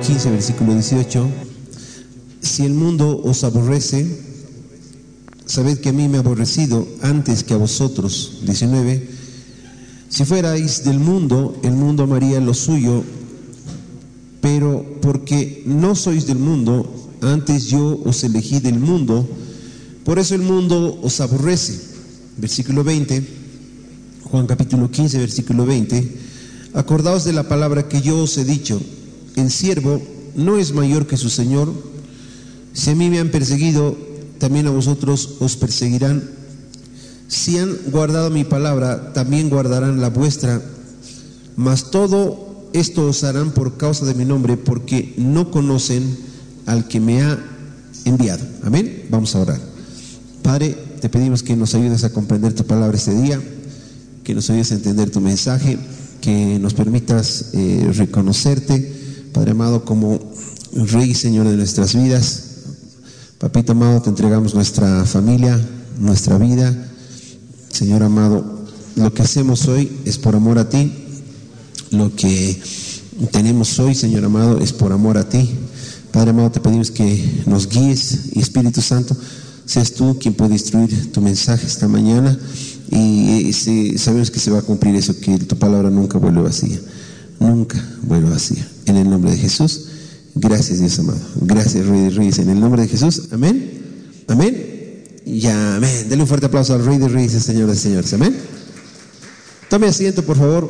15, versículo 18. Si el mundo os aborrece, sabed que a mí me ha aborrecido antes que a vosotros. 19. Si fuerais del mundo, el mundo amaría lo suyo, pero porque no sois del mundo, antes yo os elegí del mundo, por eso el mundo os aborrece. Versículo 20, Juan capítulo 15, versículo 20. Acordaos de la palabra que yo os he dicho: el siervo no es mayor que su señor. Si a mí me han perseguido, también a vosotros os perseguirán. Si han guardado mi palabra, también guardarán la vuestra. Mas todo esto os harán por causa de mi nombre, porque no conocen al que me ha enviado. Amén. Vamos a orar. Padre, te pedimos que nos ayudes a comprender tu palabra este día, que nos ayudes a entender tu mensaje, que nos permitas reconocerte, Padre amado, como Rey y Señor de nuestras vidas. Papito amado, te entregamos nuestra familia, nuestra vida. Señor amado, lo que hacemos hoy es por amor a ti. Lo que tenemos hoy, Señor amado, es por amor a ti. Padre amado, te pedimos que nos guíes, y Espíritu Santo, seas tú quien puede instruir tu mensaje esta mañana. Y sabemos que se va a cumplir eso, que tu palabra nunca vuelve vacía. Nunca vuelve vacía. En el nombre de Jesús. Gracias, Dios amado. Gracias, Rey de Reyes. En el nombre de Jesús. Amén. Amén. Y amén. Denle un fuerte aplauso al Rey de Reyes y Señor de Señores. Amén. Tome asiento, por favor.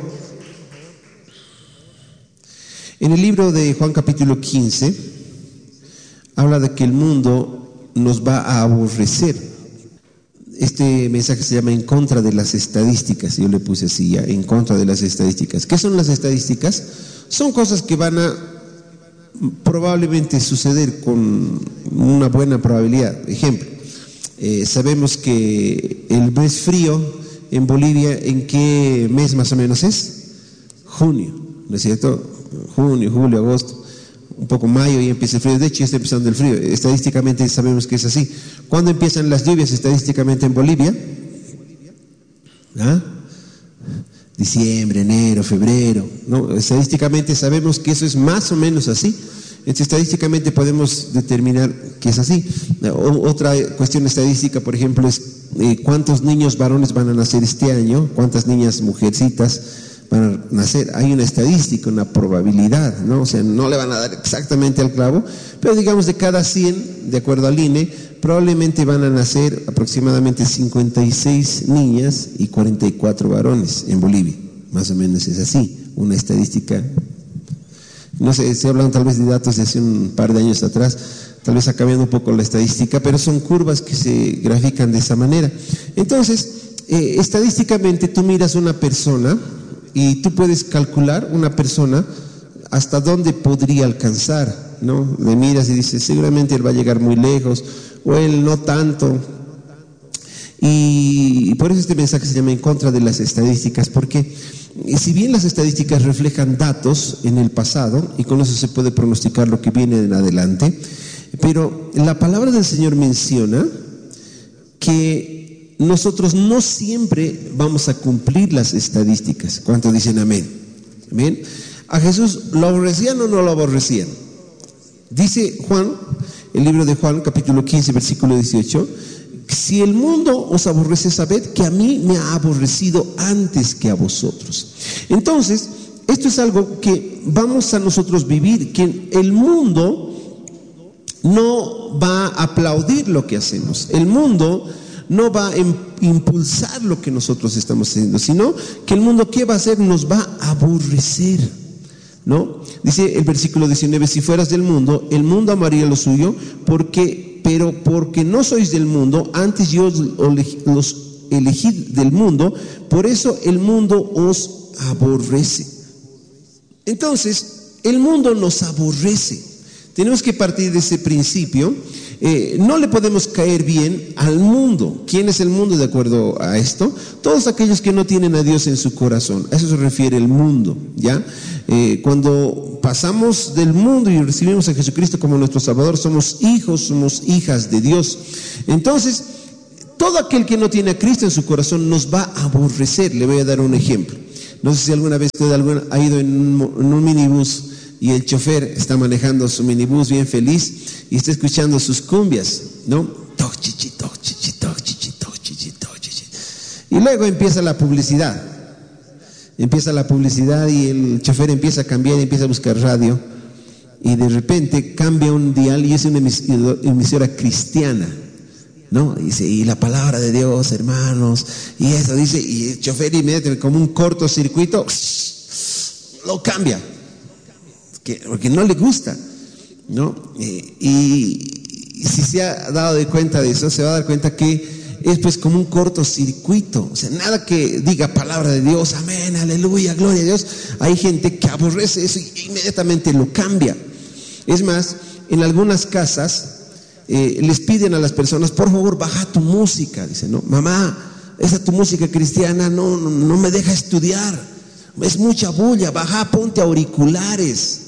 En el libro de Juan capítulo 15 habla de que el mundo nos va a aborrecer. Este mensaje se llama En contra de las estadísticas. Yo le puse así ya, en contra de las estadísticas. ¿Qué son las estadísticas? Son cosas que van a probablemente suceder con una buena probabilidad. Ejemplo, sabemos que el mes frío en Bolivia, ¿en qué mes más o menos es? Junio, ¿no es cierto? Junio, julio, agosto, un poco mayo y empieza el frío. De hecho ya está empezando el frío. Estadísticamente sabemos que es así. ¿Cuándo empiezan las lluvias estadísticamente en Bolivia? Diciembre, enero, febrero, ¿no? Estadísticamente sabemos que eso es más o menos así. Entonces, estadísticamente podemos determinar que es así. Otra cuestión estadística, por ejemplo, es cuántos niños varones van a nacer este año, cuántas niñas mujercitas van a nacer. Hay una estadística, una probabilidad, ¿no? O sea, no le van a dar exactamente al clavo, pero digamos de cada 100, de acuerdo al INE, probablemente van a nacer aproximadamente 56 niñas y 44 varones en Bolivia. Más o menos es así, una estadística. No sé, se hablan tal vez de datos de hace un par de años atrás, tal vez ha cambiado un poco la estadística, pero son curvas que se grafican de esa manera. Entonces, estadísticamente tú miras una persona y tú puedes calcular una persona hasta dónde podría alcanzar, ¿no? Le miras y dices, seguramente él va a llegar muy lejos, o él no tanto. Y por eso este mensaje se llama En contra de las estadísticas, porque si bien las estadísticas reflejan datos en el pasado, y con eso se puede pronosticar lo que viene en adelante, pero la palabra del Señor menciona que nosotros no siempre vamos a cumplir las estadísticas. ¿Cuántos dicen amén? Amén. ¿A Jesús lo aborrecían o no lo aborrecían? Dice Juan, el libro de Juan, capítulo 15, versículo 18, si el mundo os aborrece, sabed que a mí me ha aborrecido antes que a vosotros. Entonces, esto es algo que vamos a nosotros vivir, que el mundo no va a aplaudir lo que hacemos. El mundo no va a impulsar lo que nosotros estamos haciendo, sino que el mundo, ¿qué va a hacer? Nos va a aborrecer, ¿no? Dice el versículo 19, si fueras del mundo, el mundo amaría lo suyo, pero porque no sois del mundo, antes yo los elegí del mundo, por eso el mundo os aborrece. Entonces, el mundo nos aborrece. Tenemos que partir de ese principio. No le podemos caer bien al mundo. ¿Quién es el mundo de acuerdo a esto? Todos aquellos que no tienen a Dios en su corazón. A eso se refiere el mundo, ¿ya? Cuando pasamos del mundo y recibimos a Jesucristo como nuestro Salvador, somos hijos, somos hijas de Dios. Entonces, todo aquel que no tiene a Cristo en su corazón nos va a aborrecer. Le voy a dar un ejemplo. No sé si alguna vez usted ha ido en un minibús y el chofer está manejando su minibús bien feliz y está escuchando sus cumbias, ¿no? Tochichi, tochichi, tochichi, tochichi, tochichi. Y luego empieza la publicidad. Empieza la publicidad y el chofer empieza a cambiar y empieza a buscar radio. Y de repente cambia un dial y es una emisora cristiana, ¿no? Dice, y la palabra de Dios, hermanos, y eso dice, y el chofer inmediatamente, como un cortocircuito, lo cambia, porque no le gusta, ¿no? Y si se ha dado de cuenta de eso, se va a dar cuenta que es pues como un cortocircuito. O sea, nada que diga palabra de Dios, amén, aleluya, gloria a Dios. Hay gente que aborrece eso y inmediatamente lo cambia. Es más, en algunas casas les piden a las personas, por favor, baja tu música. Dicen, no, mamá, esa tu música cristiana no me deja estudiar, es mucha bulla, baja, ponte auriculares.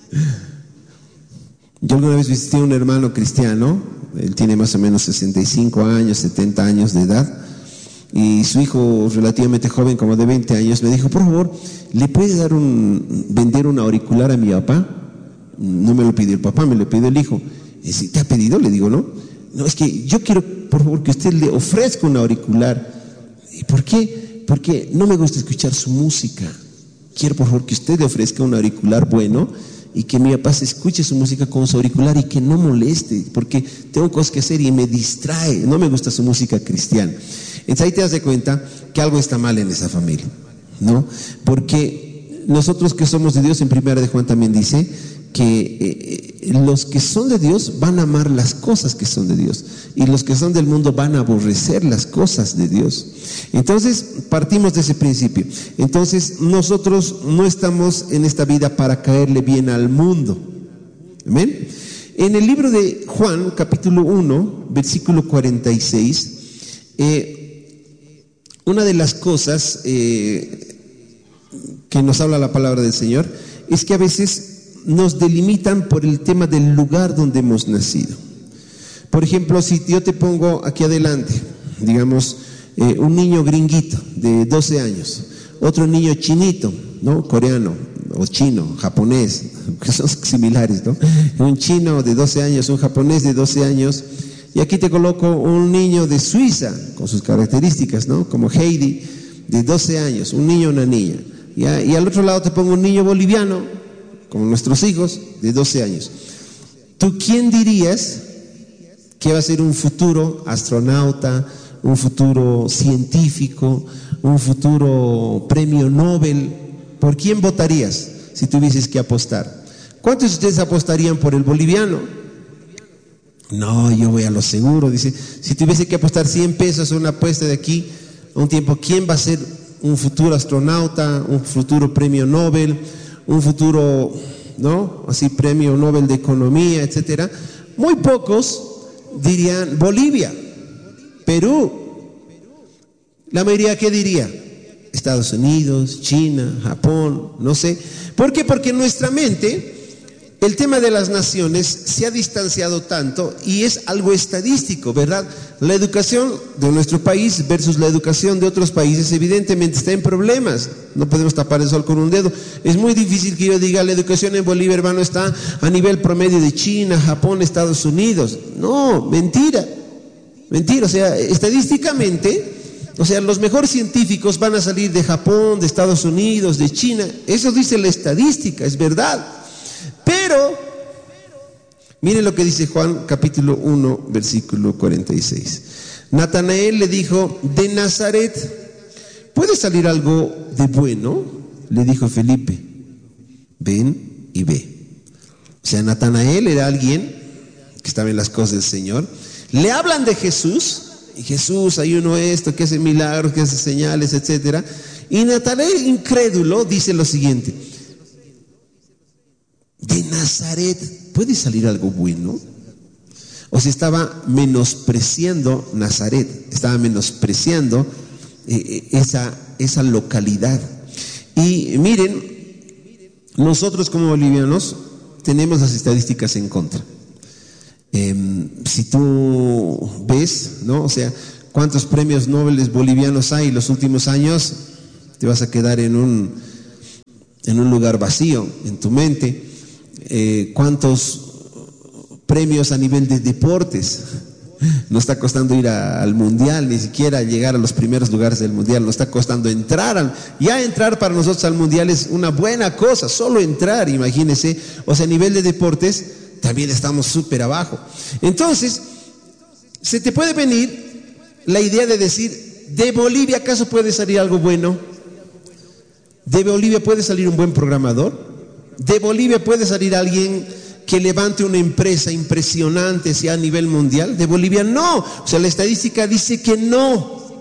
Yo alguna vez visité a un hermano cristiano, él tiene más o menos 65 años, 70 años de edad, y su hijo relativamente joven, como de 20 años, me dijo, por favor, ¿le puede vender un auricular a mi papá? No me lo pidió el papá, me lo pidió el hijo. ¿Te ha pedido? Le digo, no, es que yo quiero, por favor, que usted le ofrezca un auricular. ¿Y por qué? Porque no me gusta escuchar su música. Quiero, por favor, que usted le ofrezca un auricular bueno y que mi papá se escuche su música con su auricular y que no moleste, porque tengo cosas que hacer y me distrae. No me gusta su música cristiana. Entonces ahí te das de cuenta que algo está mal en esa familia, ¿no? Porque nosotros que somos de Dios, en Primera de Juan también dice que los que son de Dios van a amar las cosas que son de Dios, y los que son del mundo van a aborrecer las cosas de Dios. Entonces partimos de ese principio. Entonces nosotros no estamos en esta vida para caerle bien al mundo. Amén. En el libro de Juan, capítulo 1, versículo 46, una de las cosas que nos habla la palabra del Señor es que a veces nos delimitan por el tema del lugar donde hemos nacido. Por ejemplo, si yo te pongo aquí adelante, digamos, un niño gringuito de 12 años, otro niño chinito, ¿no? Coreano o chino, japonés, que son similares, ¿no? Un chino de 12 años, un japonés de 12 años, y aquí te coloco un niño de Suiza con sus características, ¿no? Como Heidi, de 12 años, un niño o una niña. Y al otro lado te pongo un niño boliviano, como nuestros hijos, de 12 años. ¿Tú quién dirías que va a ser un futuro astronauta, un futuro científico, un futuro premio Nobel? ¿Por quién votarías si tuvieses que apostar? ¿Cuántos de ustedes apostarían por el boliviano? No, yo voy a lo seguro. Dice, si tuviese que apostar 100 pesos a una apuesta de aquí a un tiempo, ¿quién va a ser un futuro astronauta, un futuro premio Nobel, un futuro, ¿no? Así, premio Nobel de Economía, etcétera? Muy pocos dirían Bolivia, Perú. La mayoría, ¿qué diría? Estados Unidos, China, Japón, no sé. ¿Por qué? Porque en nuestra mente el tema de las naciones se ha distanciado tanto y es algo estadístico, ¿verdad? La educación de nuestro país versus la educación de otros países evidentemente está en problemas. No podemos tapar el sol con un dedo. Es muy difícil que yo diga la educación en Bolivia, hermano, está a nivel promedio de China, Japón, Estados Unidos. No, mentira. Mentira, o sea, estadísticamente, o sea, los mejores científicos van a salir de Japón, de Estados Unidos, de China. Eso dice la estadística, es verdad. Pero, miren lo que dice Juan capítulo 1, versículo 46. Natanael le dijo, ¿de Nazaret puede salir algo de bueno? Le dijo Felipe, ven y ve. O sea, Natanael era alguien que estaba en las cosas del Señor. Le hablan de Jesús, y Jesús, hay uno esto, que hace milagros, que hace señales, etcétera. Y Natanael, incrédulo, dice lo siguiente: ¿de Nazaret puede salir algo bueno? O sea, estaba menospreciando Nazaret, estaba menospreciando esa localidad. Y miren, nosotros como bolivianos tenemos las estadísticas en contra. Si tú ves, ¿no? O sea, cuántos premios Nobel bolivianos hay en los últimos años, te vas a quedar en un lugar vacío en tu mente. cuántos premios a nivel de deportes. Nos está costando ir al mundial, ni siquiera llegar a los primeros lugares del mundial, nos está costando entrar. Ya entrar para nosotros al mundial es una buena cosa, solo entrar, imagínense. O sea, a nivel de deportes también estamos súper abajo. Entonces, se te puede venir la idea de decir, ¿de Bolivia acaso puede salir algo bueno? ¿De Bolivia puede salir un buen programador? ¿De Bolivia puede salir alguien que levante una empresa impresionante sea a nivel mundial? De Bolivia no. O sea, la estadística dice que no.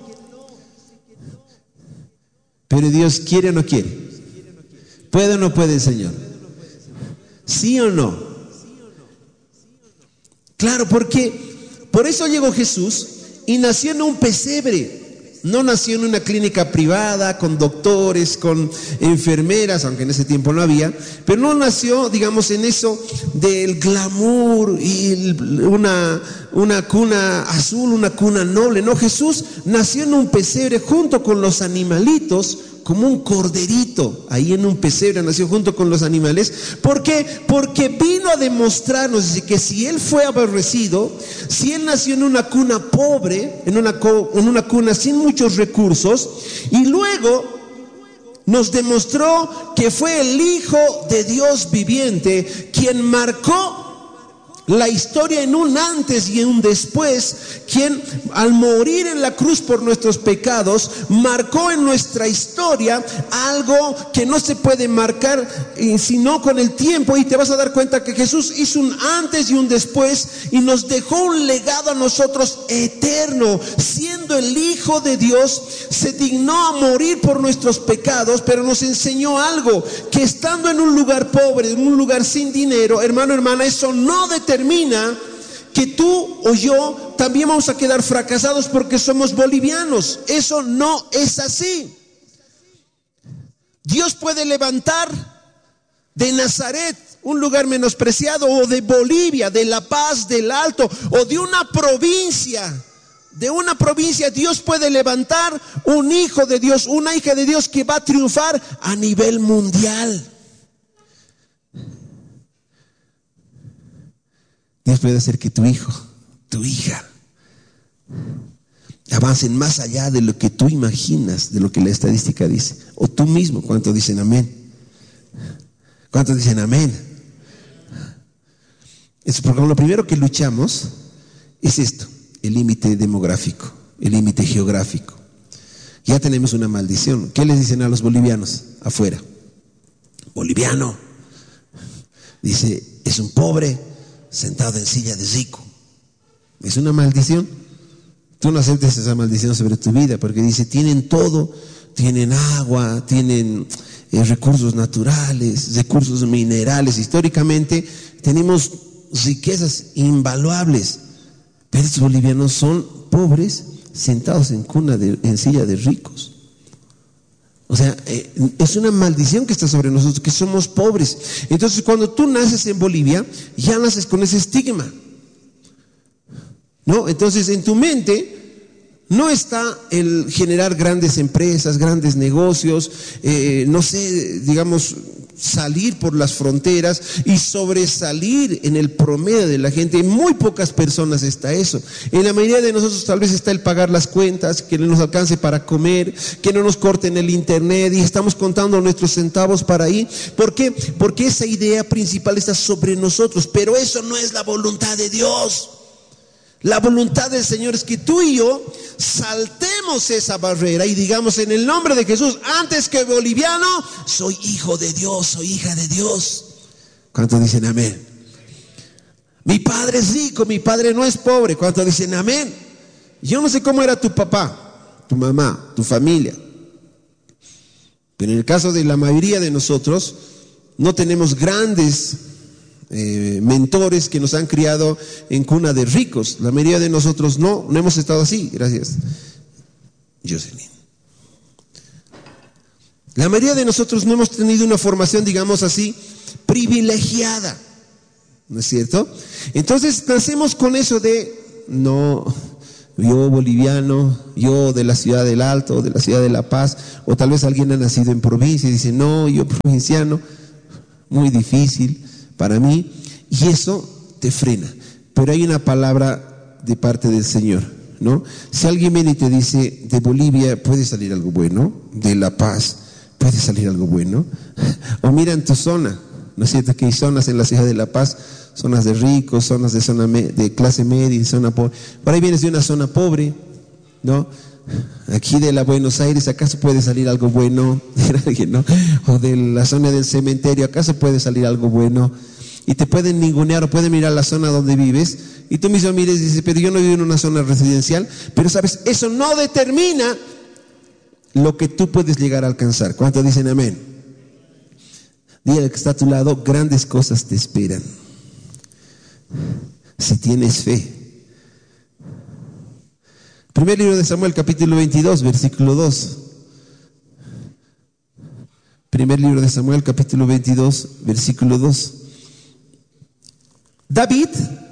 Pero Dios quiere o no quiere. ¿Puede o no puede el Señor? ¿Sí o no? Claro, porque por eso llegó Jesús y nació en un pesebre. No nació en una clínica privada, con doctores, con enfermeras, aunque en ese tiempo no había, pero no nació, digamos, en eso del glamour y una cuna azul, una cuna noble. No, Jesús nació en un pesebre junto con los animalitos, como un corderito, ahí en un pesebre nació junto con los animales. ¿Por qué? Porque vino a demostrarnos que si Él fue aborrecido, si Él nació en una cuna pobre, en una cuna sin muchos recursos, y luego nos demostró que fue el Hijo de Dios viviente quien marcó la historia en un antes y en un después, quien al morir en la cruz por nuestros pecados, marcó en nuestra historia algo que no se puede marcar sino con el tiempo. Y te vas a dar cuenta que Jesús hizo un antes y un después y nos dejó un legado a nosotros eterno. Siendo el Hijo de Dios, se dignó a morir por nuestros pecados, pero nos enseñó algo, que estando en un lugar pobre, en un lugar sin dinero, hermano, hermana, eso no determina que tú o yo también vamos a quedar fracasados porque somos bolivianos. Eso no es así. Dios puede levantar de Nazaret, un lugar menospreciado, o de Bolivia, de La Paz, del Alto, o de una provincia. De una provincia Dios puede levantar un hijo de Dios, una hija de Dios que va a triunfar a nivel mundial. Dios puede hacer que tu hijo, tu hija, avancen más allá de lo que tú imaginas, de lo que la estadística dice. O tú mismo. ¿Cuántos dicen amén? ¿Cuántos dicen amén? Porque lo primero que luchamos es esto, el límite demográfico, el límite geográfico. Ya tenemos una maldición. ¿Qué les dicen a los bolivianos afuera? Boliviano, dice, es un pobre sentado en silla de rico. Es una maldición. Tú no aceptes esa maldición sobre tu vida, porque dice, tienen todo, tienen agua, tienen recursos naturales, recursos minerales. Históricamente tenemos riquezas invaluables, pero estos bolivianos son pobres sentados en silla de ricos. O sea, es una maldición que está sobre nosotros, que somos pobres. Entonces, cuando tú naces en Bolivia, ya naces con ese estigma, ¿no? Entonces, en tu mente no está el generar grandes empresas, grandes negocios, no sé, digamos, salir por las fronteras y sobresalir en el promedio de la gente. En muy pocas personas está eso. En la mayoría de nosotros tal vez está el pagar las cuentas, que no nos alcance para comer, que no nos corten el internet, y estamos contando nuestros centavos para ahí. ¿Por qué? Porque esa idea principal está sobre nosotros, pero eso no es la voluntad de Dios. La voluntad del Señor es que tú y yo saltemos esa barrera y digamos, en el nombre de Jesús, antes que boliviano, soy hijo de Dios, soy hija de Dios. ¿Cuántos dicen amén? Mi padre es rico, mi padre no es pobre. ¿Cuántos dicen amén? Yo no sé cómo era tu papá, tu mamá, tu familia, pero en el caso de la mayoría de nosotros, no tenemos grandes mentores que nos han criado en cuna de ricos. La mayoría de nosotros no hemos estado así. Gracias, Jocelyn. La mayoría de nosotros no hemos tenido una formación, digamos así, privilegiada, ¿no es cierto? Entonces nacemos con eso de, no, yo boliviano, yo de la ciudad del Alto, de la ciudad de La Paz, o tal vez alguien ha nacido en provincia y dice, no, yo provinciano, muy difícil. para mí, y eso te frena. Pero hay una palabra de parte del Señor, ¿no? Si alguien viene y te dice, de Bolivia puede salir algo bueno, de La Paz puede salir algo bueno, o mira en tu zona, ¿no es cierto? Que hay zonas en la ciudad de La Paz, zonas de ricos, zonas de de clase media, zona pobre. Por ahí vienes de una zona pobre, ¿no? Aquí de la Buenos Aires, ¿acaso puede salir algo bueno? ¿No? O de la zona del cementerio, ¿acaso puede salir algo bueno? Y te pueden ningunear o pueden mirar la zona donde vives y tú mismo mires y dices, pero yo no vivo en una zona residencial. Pero sabes, eso no determina lo que tú puedes llegar a alcanzar. ¿Cuántos dicen amén? Dile al que está a tu lado, grandes cosas te esperan si tienes fe. Primer libro de Samuel, capítulo 22, versículo 2. Primer libro de Samuel, capítulo 22, versículo 2. David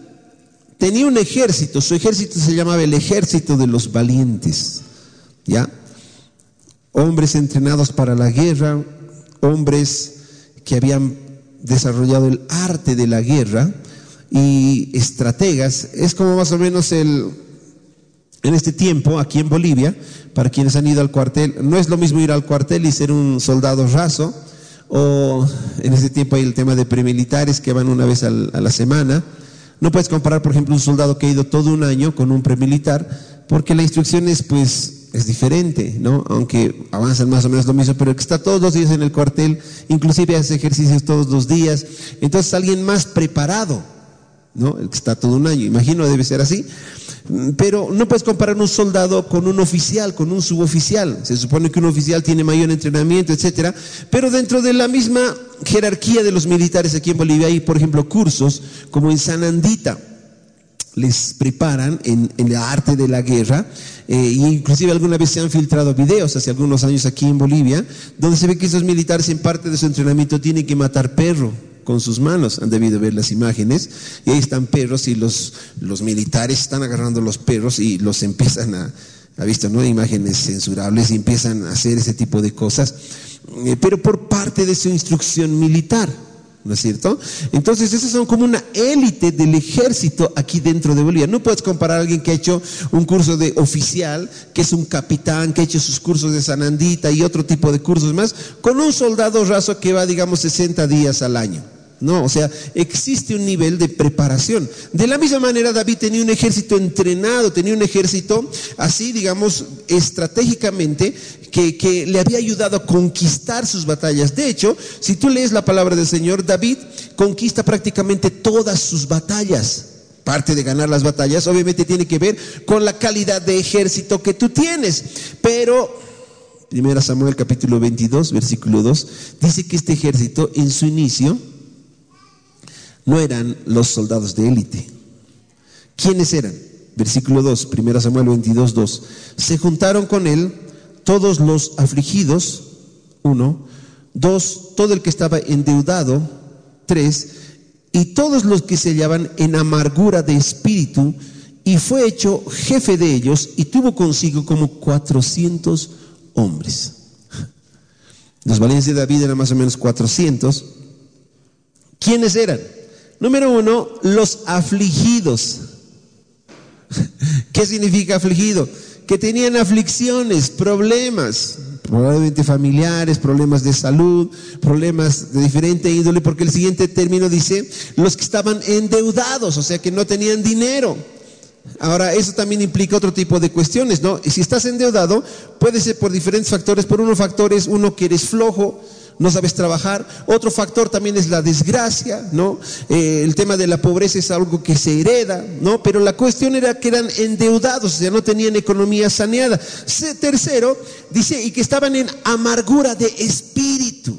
tenía un ejército, su ejército se llamaba el ejército de los valientes, ¿ya? Hombres entrenados para la guerra, hombres que habían desarrollado el arte de la guerra y estrategas. Es como más o menos en este tiempo, aquí en Bolivia, para quienes han ido al cuartel, no es lo mismo ir al cuartel y ser un soldado raso, o en ese tiempo hay el tema de premilitares que van una vez a la semana. No puedes comparar, por ejemplo, un soldado que ha ido todo un año con un premilitar, porque la instrucción es diferente, ¿no? Aunque avanzan más o menos lo mismo, pero el que está todos los días en el cuartel, inclusive hace ejercicios todos los días, entonces alguien más preparado, ¿no? El que está todo un año, imagino debe ser así. Pero no puedes comparar un soldado con un oficial, con un suboficial. Se supone que un oficial tiene mayor entrenamiento, etcétera, pero dentro de la misma jerarquía de los militares aquí en Bolivia hay, por ejemplo, cursos como en Sanandita. Les preparan en el arte de la guerra, e inclusive alguna vez se han filtrado videos hace algunos años aquí en Bolivia, donde se ve que esos militares en parte de su entrenamiento tienen que matar perro con sus manos. Han debido ver las imágenes, y ahí están perros y los militares están agarrando los perros y los empiezan ha visto, ¿no? Imágenes censurables, y empiezan a hacer ese tipo de cosas, pero por parte de su instrucción militar, ¿no es cierto? Entonces esos son como una élite del ejército aquí dentro de Bolivia. No puedes comparar a alguien que ha hecho un curso de oficial, que es un capitán, que ha hecho sus cursos de Sanandita y otro tipo de cursos más, con un soldado raso que va, digamos, 60 días al año. No, o sea, existe un nivel de preparación. De la misma manera, David tenía un ejército entrenado, tenía un ejército así, digamos, estratégicamente, que le había ayudado a conquistar sus batallas. De hecho, si tú lees la palabra del Señor, David conquista prácticamente todas sus batallas. Parte de ganar las batallas, obviamente, tiene que ver con la calidad de ejército que tú tienes. Pero 1 Samuel capítulo 22, versículo 2, dice que este ejército en su inicio no eran los soldados de élite. ¿Quiénes eran? Versículo 2, 1 Samuel 22, 2. Se juntaron con él todos los afligidos, 1, 2, todo el que estaba endeudado, 3, y todos los que se hallaban en amargura de espíritu, y fue hecho jefe de ellos, y tuvo consigo como 400 hombres. Los valientes de David eran más o menos 400. ¿Quiénes eran? Número 1, los afligidos. ¿Qué significa afligido? Que tenían aflicciones, problemas, probablemente familiares, problemas de salud, problemas de diferente índole, porque el siguiente término dice, los que estaban endeudados, o sea que no tenían dinero. Ahora, eso también implica otro tipo de cuestiones, ¿no? Y si estás endeudado, puede ser por diferentes factores. Por unos factores, uno que eres flojo, no sabes trabajar. Otro factor también es la desgracia, ¿no? El tema de la pobreza es algo que se hereda, ¿no? Pero la cuestión era que eran endeudados, o sea, no tenían economía saneada. Tercero, dice, y que estaban en amargura de espíritu.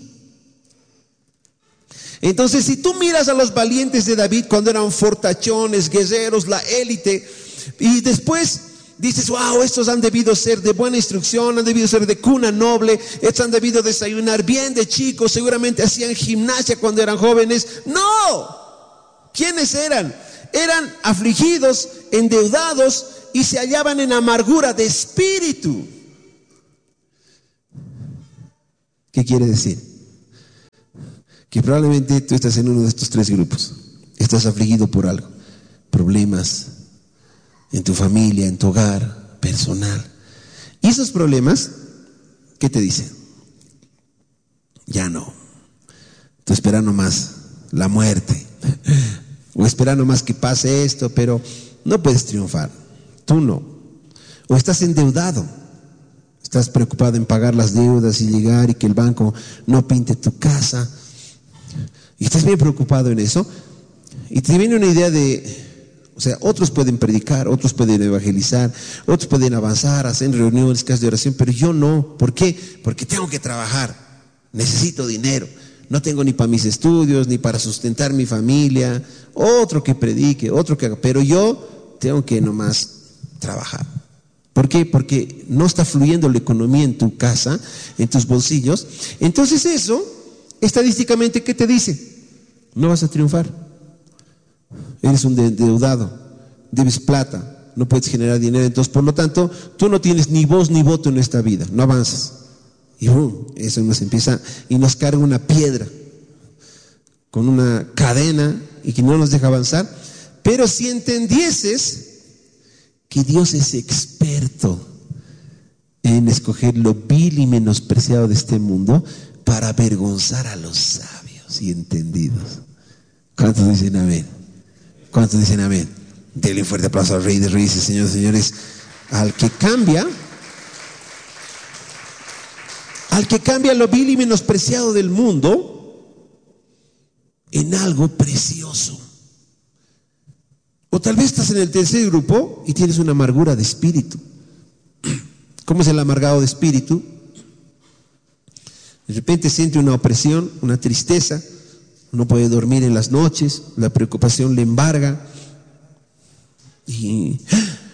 Entonces, si tú miras a los valientes de David cuando eran fortachones, guerreros, la élite, y después dices, wow, estos han debido ser de buena instrucción, han debido ser de cuna noble, estos han debido desayunar bien de chicos, seguramente hacían gimnasia cuando eran jóvenes. No, ¿quiénes eran? Eran afligidos, endeudados y se hallaban en amargura de espíritu. ¿Qué quiere decir? que probablemente tú estás en uno de estos tres grupos. Estás afligido por algo, problemas en tu familia, en tu hogar, personal. Y esos problemas, ¿qué te dicen? Ya no. Tú esperando más la muerte, o esperando más que pase esto, pero no puedes triunfar. Tú no. O estás endeudado. Estás preocupado en pagar las deudas y llegar y que el banco no pinte tu casa. Y estás bien preocupado en eso. Y te viene una idea otros pueden predicar, otros pueden evangelizar, otros pueden avanzar, hacer reuniones, casas de oración, pero yo no. ¿Por qué? Porque tengo que trabajar. Necesito dinero. No tengo ni para mis estudios, ni para sustentar mi familia. Otro que predique, otro que haga. Pero yo tengo que nomás trabajar. ¿Por qué? Porque no está fluyendo la economía en tu casa, en tus bolsillos. Entonces eso, estadísticamente, ¿qué te dice? No vas a triunfar. Eres un endeudado, debes plata, no puedes generar dinero. Entonces, por lo tanto, tú no tienes ni voz ni voto en esta vida, no avanzas. Y eso nos empieza y nos carga una piedra con una cadena y que no nos deja avanzar. Pero si entendieses que Dios es experto en escoger lo vil y menospreciado de este mundo para avergonzar a los sabios y entendidos. ¿Cuántos dicen amén? ¿Cuántos dicen amén? Denle un fuerte aplauso al Rey de Reyes y Señores de Señores, al que cambia lo vil y menospreciado del mundo en algo precioso. O tal vez estás en el tercer grupo y tienes una amargura de espíritu. ¿Cómo es el amargado de espíritu? De repente siente una opresión, una tristeza, no puede dormir en las noches, la preocupación le embarga. Y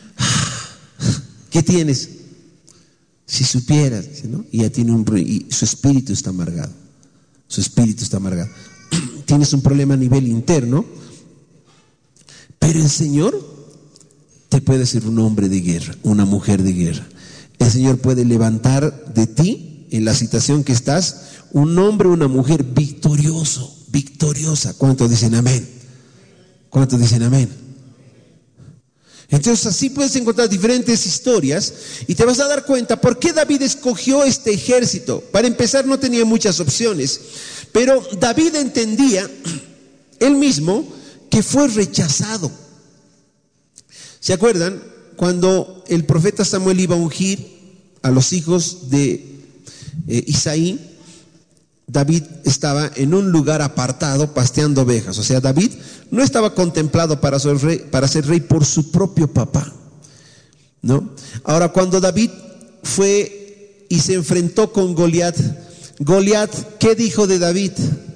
¿qué tienes? Si supieras, ¿no? Y ya tiene y su espíritu está amargado. Su espíritu está amargado. Tienes un problema a nivel interno, pero el Señor te puede hacer un hombre de guerra, una mujer de guerra. El Señor puede levantar de ti, en la situación que estás, un hombre o una mujer victorioso, victoriosa. ¿Cuántos dicen amén? ¿Cuántos dicen amén? Entonces así puedes encontrar diferentes historias y te vas a dar cuenta por qué David escogió este ejército. Para empezar, no tenía muchas opciones, pero David entendía él mismo que fue rechazado. ¿Se acuerdan? Cuando el profeta Samuel iba a ungir a los hijos de Isaí, David estaba en un lugar apartado pasteando ovejas. O sea, David no estaba contemplado para ser rey por su propio papá, ¿no? Ahora, cuando David fue y se enfrentó con Goliat, ¿qué dijo de David?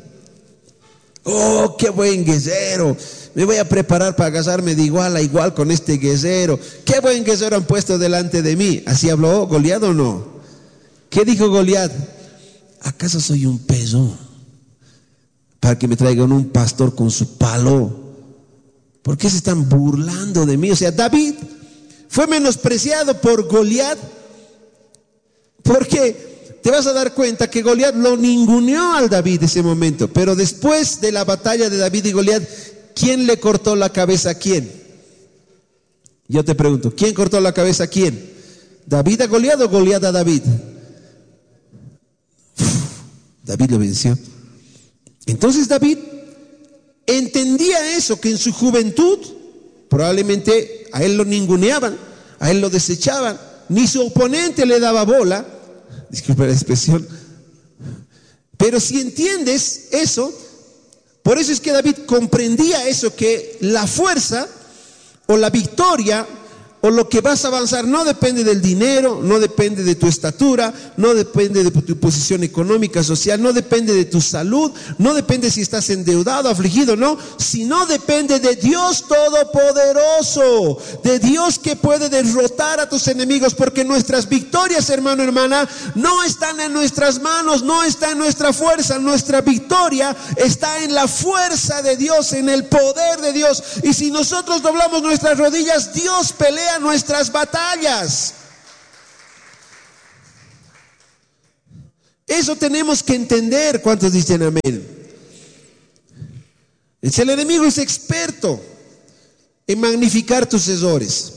Oh, qué buen guerrero, me voy a preparar para casarme de igual a igual con este guerrero. Qué buen guerrero han puesto delante de mí. ¿Así habló Goliat o no? ¿Qué dijo Goliat? ¿Acaso soy un peso para que me traigan un pastor con su palo? ¿Por qué se están burlando de mí? O sea, David fue menospreciado por Goliat, porque te vas a dar cuenta que Goliat lo ninguneó al David ese momento. Pero después de la batalla de David y Goliat, ¿quién le cortó la cabeza a quién? Yo te pregunto, ¿quién cortó la cabeza a quién? ¿David a Goliat o Goliat a David? David lo venció. Entonces David entendía eso, que en su juventud probablemente a él lo ninguneaban, a él lo desechaban, ni su oponente le daba bola, disculpa la expresión, pero si entiendes eso, por eso es que David comprendía eso, que la fuerza o la victoria o lo que vas a avanzar no depende del dinero, no depende de tu estatura, no depende de tu posición económica, social, no depende de tu salud, no depende si estás endeudado, afligido, no, sino depende de Dios Todopoderoso, de Dios que puede derrotar a tus enemigos, porque nuestras victorias, hermano, hermana, no están en nuestras manos, no está en nuestra fuerza, nuestra victoria está en la fuerza de Dios, en el poder de Dios. Y si nosotros doblamos nuestras rodillas, Dios pelea nuestras batallas. Eso tenemos que entender. ¿Cuántos dicen amén? El enemigo es experto en magnificar tus errores.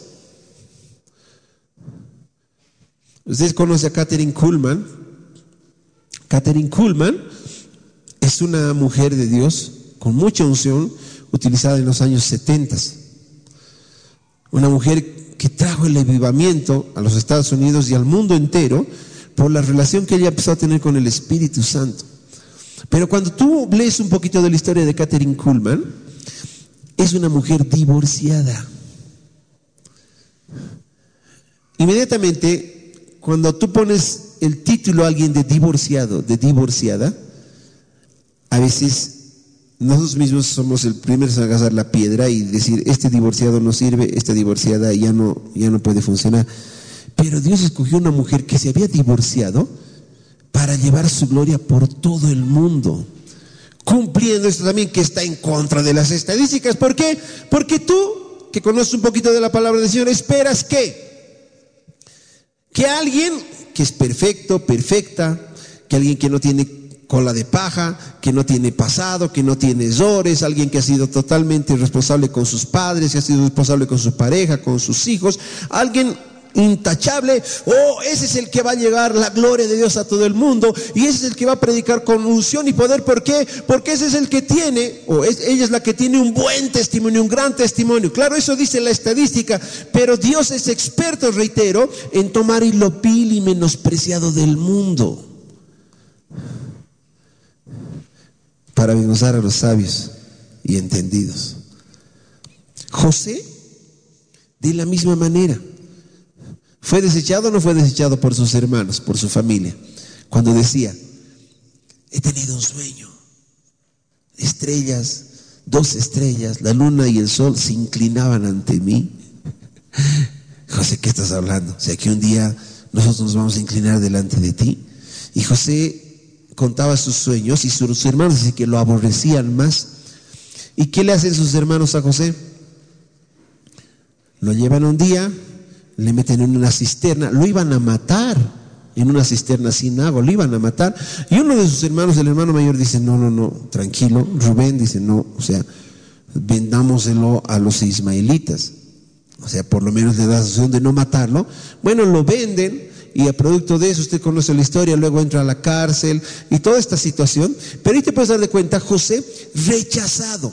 Ustedes conocen a Kathryn Kuhlman. Kathryn Kuhlman es una mujer de Dios con mucha unción, utilizada en los años 70. Una mujer que trajo el avivamiento a los Estados Unidos y al mundo entero por la relación que ella empezó a tener con el Espíritu Santo. Pero cuando tú lees un poquito de la historia de Kathryn Kuhlman, es una mujer divorciada. Inmediatamente, cuando tú pones el título a alguien de divorciado, de divorciada, a veces nosotros mismos somos el primero en agarrar la piedra y decir, este divorciado no sirve, esta divorciada ya no puede funcionar. Pero Dios escogió una mujer que se había divorciado para llevar su gloria por todo el mundo, cumpliendo esto también que está en contra de las estadísticas. ¿Por qué? Porque tú, que conoces un poquito de la palabra del Señor, esperas que alguien que es perfecto, perfecta, que alguien que no tiene cola de paja, que no tiene pasado, que no tiene errores, alguien que ha sido totalmente responsable con sus padres, que ha sido responsable con su pareja, con sus hijos, alguien intachable, ese es el que va a llegar la gloria de Dios a todo el mundo, y ese es el que va a predicar con unción y poder. ¿Por qué? Porque ese es el que tiene, ella es la que tiene un buen testimonio, un gran testimonio. Claro, eso dice la estadística, pero Dios es experto, reitero, en tomar lo vil y menospreciado del mundo para avergonzar a los sabios y entendidos. José, de la misma manera, ¿fue desechado o no fue desechado por sus hermanos, por su familia? Cuando decía, he tenido un sueño, estrellas, 2 estrellas, la luna y el sol se inclinaban ante mí. José, ¿qué estás hablando? O sea, que un día nosotros nos vamos a inclinar delante de ti. Y José contaba sus sueños y sus hermanos dicen que lo aborrecían más. ¿Y qué le hacen sus hermanos a José? Lo llevan un día, le meten en una cisterna, lo iban a matar en una cisterna sin agua, lo iban a matar. Y uno de sus hermanos, el hermano mayor, dice, no, tranquilo. Rubén dice, no, o sea, vendámoselo a los ismaelitas. O sea, por lo menos le da la opción de no matarlo. Bueno, lo venden. Y a producto de eso, usted conoce la historia, luego entra a la cárcel y toda esta situación. Pero ahí te puedes dar de cuenta, José rechazado.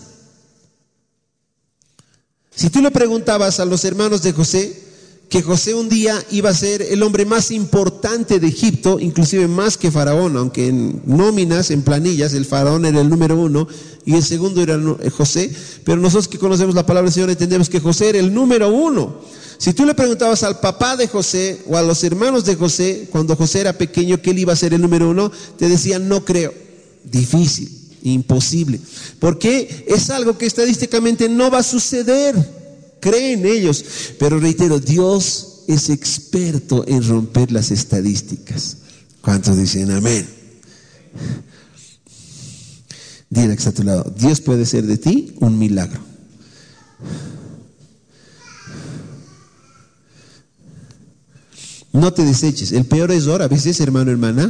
Si tú le preguntabas a los hermanos de José, que José un día iba a ser el hombre más importante de Egipto, inclusive más que Faraón, aunque en nóminas, en planillas, el Faraón era el número 1 y el segundo era José, pero nosotros que conocemos la palabra del Señor entendemos que José era el número 1. Si tú le preguntabas al papá de José o a los hermanos de José, cuando José era pequeño, que él iba a ser el número 1, te decían, no creo, difícil, imposible, porque es algo que estadísticamente no va a suceder, creen ellos. Pero reitero, Dios es experto en romper las estadísticas. ¿Cuántos dicen amén? Dile que está a tu lado, Dios puede hacer de ti un milagro. No te deseches. El peor error a veces, hermano, hermana,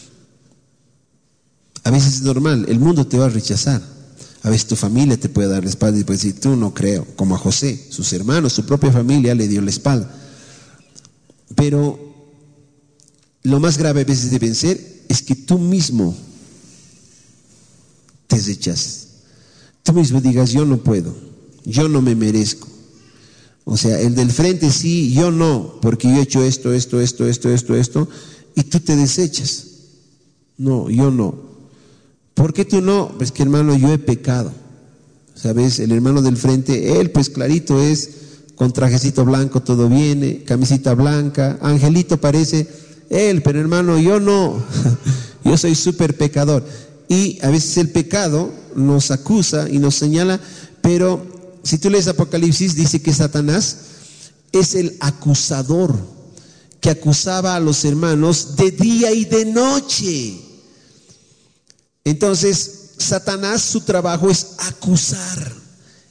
a veces es normal, el mundo te va a rechazar. A veces tu familia te puede dar la espalda y puede decir, tú no creo, como a José, sus hermanos, su propia familia le dio la espalda. Pero lo más grave a veces de vencer es que tú mismo te rechaces. Tú mismo digas, yo no puedo, yo no me merezco. O sea, el del frente sí, yo no, porque yo he hecho esto, y tú te desechas. No, yo no. ¿Por qué tú no? Pues que, hermano, yo he pecado. ¿Sabes? El hermano del frente, él pues clarito es, con trajecito blanco todo viene, camisita blanca, angelito parece, él, pero hermano, yo no. Yo soy súper pecador. Y a veces el pecado nos acusa y nos señala, pero si tú lees Apocalipsis, dice que Satanás es el acusador que acusaba a los hermanos de día y de noche. Entonces, Satanás, su trabajo es acusar,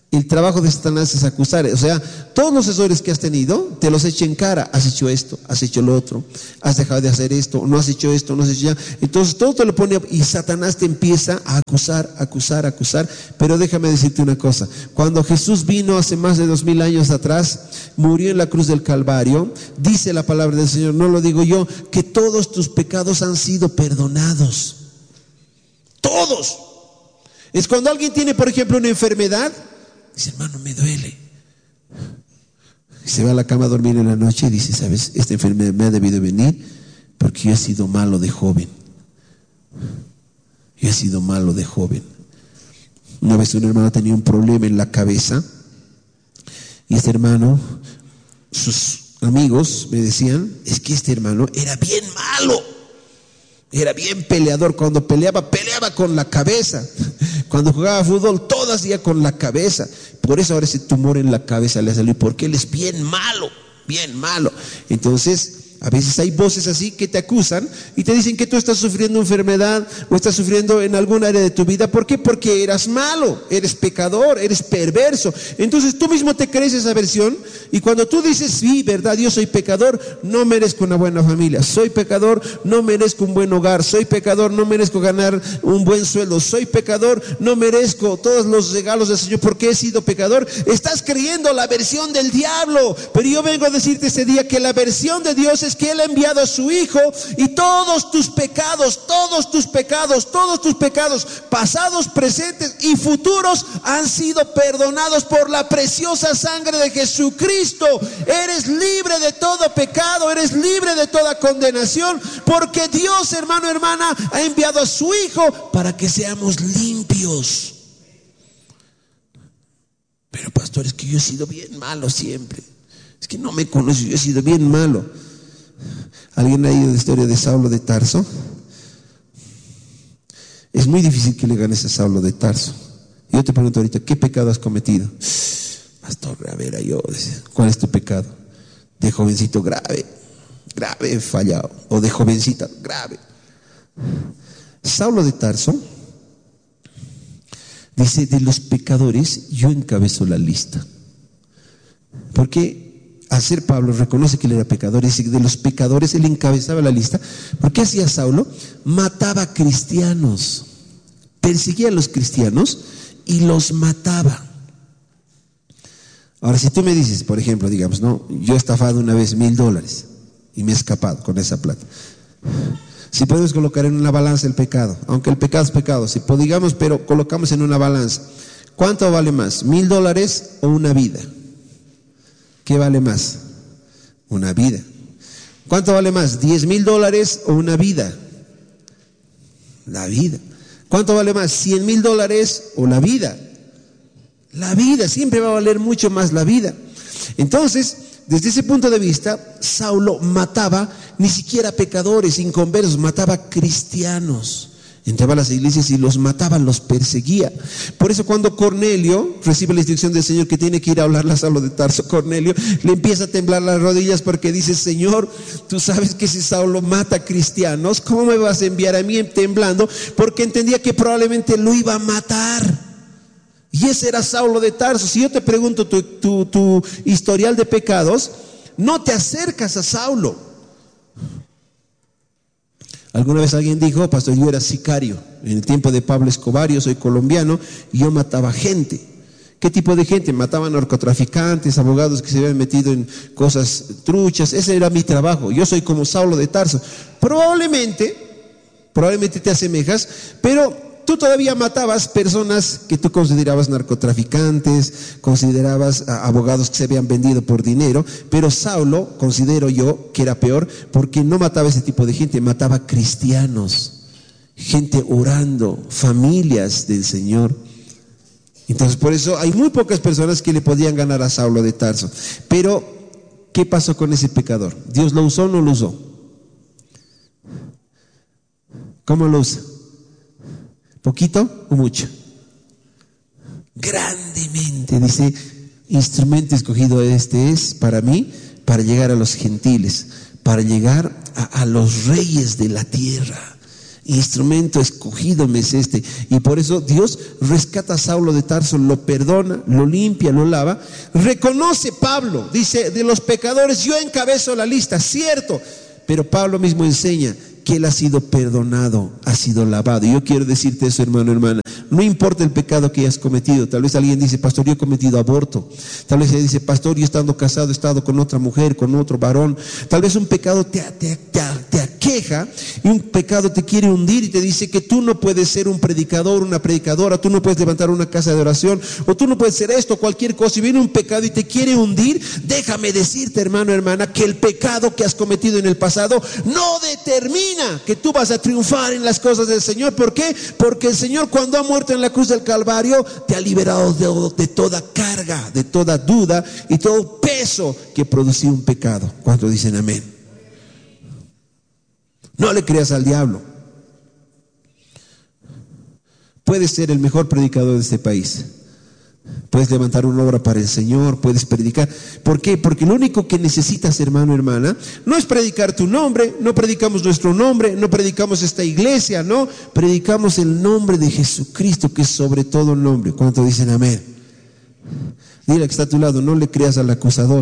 El trabajo de Satanás es acusar. O sea, todos los errores que has tenido, te los echa en cara. Has hecho esto, has hecho lo otro, has dejado de hacer esto, no has hecho esto, no has hecho ya. Entonces todo te lo pone y Satanás te empieza a acusar. Pero déjame decirte una cosa. Cuando Jesús vino hace más de 2000 años atrás, murió en la cruz del Calvario, dice la palabra del Señor, no lo digo yo, que todos tus pecados han sido perdonados. Todos. Es cuando alguien tiene, por ejemplo, una enfermedad, dice, hermano, me duele. Se va a la cama a dormir en la noche y dice, ¿sabes? Esta enfermedad me ha debido venir porque yo he sido malo de joven. Yo he sido malo de joven. Una vez un hermano tenía un problema en la cabeza y este hermano, sus amigos me decían, es que este hermano era bien malo. Era bien peleador. Cuando peleaba con la cabeza. Cuando jugaba fútbol, todo hacía con la cabeza. Por eso ahora ese tumor en la cabeza le ha salido, porque él es bien malo. Entonces, a veces hay voces así que te acusan y te dicen que tú estás sufriendo enfermedad o estás sufriendo en algún área de tu vida. ¿Por qué? Porque eras malo, eres pecador, eres perverso. Entonces tú mismo te crees esa versión y cuando tú dices, sí, verdad, yo soy pecador, no merezco una buena familia. Soy pecador, no merezco un buen hogar. Soy pecador, no merezco ganar un buen sueldo. Soy pecador, no merezco todos los regalos del Señor porque he sido pecador. Estás creyendo la versión del diablo. Pero yo vengo a decirte este día que la versión de Dios es que Él ha enviado a su Hijo y todos tus pecados, pasados, presentes y futuros, han sido perdonados por la preciosa sangre de Jesucristo. Eres libre de todo pecado, eres libre de toda condenación, porque Dios, hermano, hermana, ha enviado a su Hijo para que seamos limpios. Pero pastor, es que yo he sido bien malo siempre. Es que no me conoces, yo he sido bien malo. ¿Alguien ha oído la historia de Saulo de Tarso? Es muy difícil que le ganes a Saulo de Tarso. Yo te pregunto ahorita, ¿qué pecado has cometido? Pastor, a ver, ¿cuál es tu pecado? De jovencito, grave he fallado. O de jovencita, grave. Saulo de Tarso dice, de los pecadores yo encabezo la lista. Porque al ser Pablo reconoce que él era pecador y dice que de los pecadores él encabezaba la lista. ¿Por qué hacía Saulo? Mataba cristianos, perseguía a los cristianos y los mataba. Ahora, si tú me dices, por ejemplo, digamos, no, yo he estafado una vez $1,000 y me he escapado con esa plata. Si podemos colocar en una balanza el pecado, aunque el pecado es pecado, si digamos, pero colocamos en una balanza, ¿cuánto vale más? $1,000 o una vida? ¿Qué vale más? Una vida. ¿Cuánto vale más? $10,000 o una vida? La vida. ¿Cuánto vale más? $100,000 o la vida? La vida. Siempre va a valer mucho más la vida. Entonces, desde ese punto de vista, Saulo mataba ni siquiera pecadores, inconversos, mataba cristianos. Entraba a las iglesias y los mataba, los perseguía. Por eso cuando Cornelio recibe la instrucción del Señor que tiene que ir a hablarle a Saulo de Tarso, Cornelio le empieza a temblar las rodillas porque dice, Señor, tú sabes que si Saulo mata cristianos, ¿cómo me vas a enviar a mí temblando? Porque entendía que probablemente lo iba a matar. Y ese era Saulo de Tarso. Si yo te pregunto tu historial de pecados, no te acercas a Saulo. Alguna vez alguien dijo, pastor, yo era sicario en el tiempo de Pablo Escobar, yo soy colombiano y yo mataba gente. ¿Qué tipo de gente? Mataba narcotraficantes, abogados que se habían metido en cosas truchas. Ese era mi trabajo. Yo soy como Saulo de Tarso. Probablemente te asemejas, pero tú todavía matabas personas que tú considerabas narcotraficantes, considerabas abogados que se habían vendido por dinero, pero Saulo, considero yo, que era peor, porque no mataba ese tipo de gente, mataba cristianos, gente orando, familias del Señor. Entonces, por eso hay muy pocas personas que le podían ganar a Saulo de Tarso. Pero, ¿qué pasó con ese pecador? ¿Dios lo usó o no lo usó? ¿Cómo lo usa? ¿Poquito o mucho? Grandemente. Dice, instrumento escogido este es para mí, para llegar a los gentiles, para llegar a los reyes de la tierra. instrumento escogido me es este. Y por eso Dios rescata a Saulo de Tarso, lo perdona, lo limpia, lo lava. Reconoce Pablo, dice, de los pecadores yo encabezo la lista, cierto, pero Pablo mismo enseña que él ha sido perdonado, ha sido lavado. Y yo quiero decirte eso, hermano, hermana. No importa el pecado que hayas cometido. Tal vez alguien dice, pastor, yo he cometido aborto. Tal vez alguien dice, pastor, yo estando casado he estado con otra mujer, con otro varón. Tal vez un pecado te aqueja y un pecado te quiere hundir y te dice que tú no puedes ser un predicador, una predicadora, tú no puedes levantar una casa de oración, o tú no puedes ser esto, cualquier cosa, y viene un pecado y te quiere hundir. Déjame decirte, hermano, hermana, que el pecado que has cometido en el pasado no determina que tú vas a triunfar en las cosas del Señor. ¿Por qué? Porque el Señor, cuando ha muerto en la cruz del Calvario, te ha liberado de toda carga, de toda duda y todo peso que producía un pecado. ¿Cuántos dicen amén? No le creas al diablo. Puedes ser el mejor predicador de este país. Puedes levantar una obra para el Señor, puedes predicar. ¿Por qué? Porque lo único que necesitas, hermano, hermana, no es predicar tu nombre, no predicamos nuestro nombre, no predicamos esta iglesia, no, predicamos el nombre de Jesucristo, que es sobre todo nombre. ¿Cuántos dicen amén? Dile que está a tu lado, no le creas al acusador.